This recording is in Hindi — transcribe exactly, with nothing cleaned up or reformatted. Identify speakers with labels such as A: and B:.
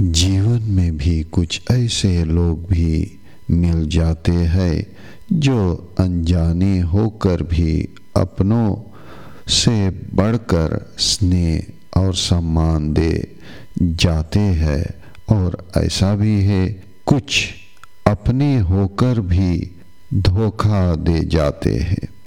A: जीवन में भी कुछ ऐसे लोग भी मिल जाते हैं जो अनजाने होकर भी अपनों से बढ़कर स्नेह और सम्मान दे जाते हैं, और ऐसा भी है कुछ अपने होकर भी धोखा दे जाते हैं।